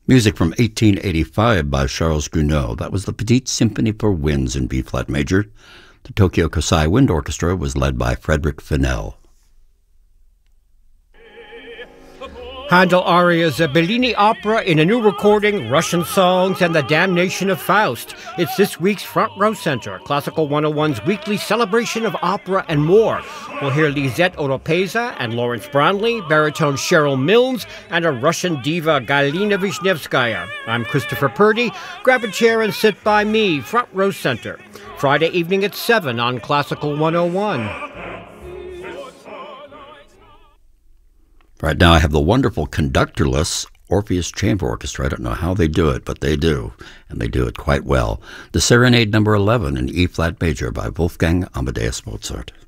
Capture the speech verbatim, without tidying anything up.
Music from eighteen eighty-five by Charles Gounod. That was the Petite Symphony for Winds in B-flat major. The Tokyo Kasai Wind Orchestra was led by Frederick Fennell. Handel arias, a Bellini opera in a new recording, Russian songs, and the damnation of Faust. It's this week's Front Row Center, Classical one oh one's weekly celebration of opera and more. We'll hear Lisette Oropeza and Lawrence Brownlee, baritone Cheryl Milnes, and a Russian diva, Galina Vishnevskaya. I'm Christopher Purdy. Grab a chair and sit by me, Front Row Center. Friday evening at seven on Classical one oh one. Right now I have the wonderful conductorless Orpheus Chamber Orchestra. I don't know how they do it, but they do, and they do it quite well. The Serenade number eleven in E-flat major by Wolfgang Amadeus Mozart.